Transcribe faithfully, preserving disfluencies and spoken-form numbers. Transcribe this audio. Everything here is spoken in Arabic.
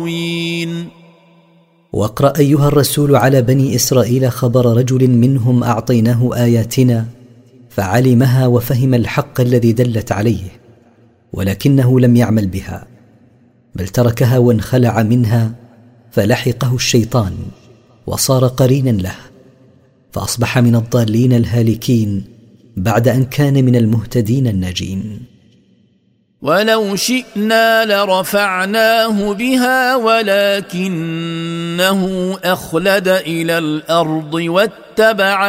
واقرأ أيها الرسول على بني إسرائيل خبر رجل منهم أعطيناه آياتنا فعلمها وفهم الحق الذي دلت عليه، ولكنه لم يعمل بها بل تركها وانخلع منها، فلحقه الشيطان وصار قرينا له، فأصبح من الضالين الهالكين بعد أن كان من المهتدين الناجين. ولو شئنا لرفعناه بها ولكنه أخلد إلى الأرض واتبع